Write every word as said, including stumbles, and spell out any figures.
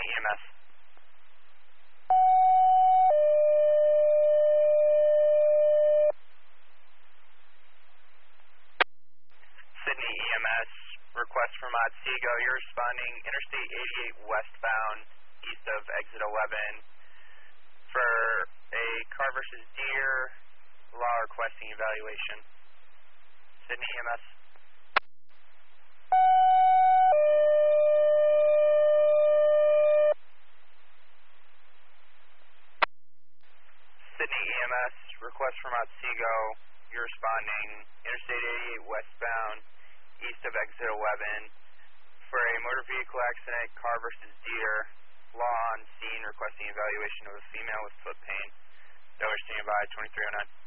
E M S. Sydney E M S, request from Otsego. You're responding Interstate eighty-eight westbound, east of exit eleven, for a car versus deer, law requesting evaluation. Sydney E M S. Sydney E M S, request from Otsego. You're responding Interstate eighty-eight westbound, east of exit eleven, for a motor vehicle accident, car versus deer, law on scene requesting evaluation of a female with foot pain. Dover standby, twenty-three oh nine.